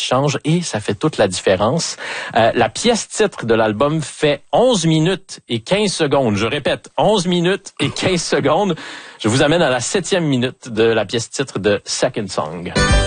change et ça fait toute la différence. La pièce titre de l'album fait 11 minutes et 15 secondes. Je répète, 11 minutes et 15 secondes. Je vous amène à la 7e minute de la pièce titre de Second Song.